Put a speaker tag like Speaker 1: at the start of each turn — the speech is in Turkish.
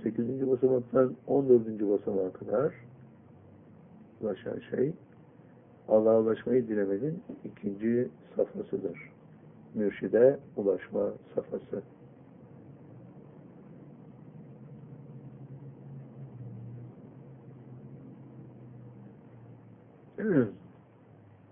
Speaker 1: 8. basamaktan 14. basamağa kadar ulaşan şey, Allah'a ulaşmayı dilemenin ikinci safhasıdır. Mürşide ulaşma safhası.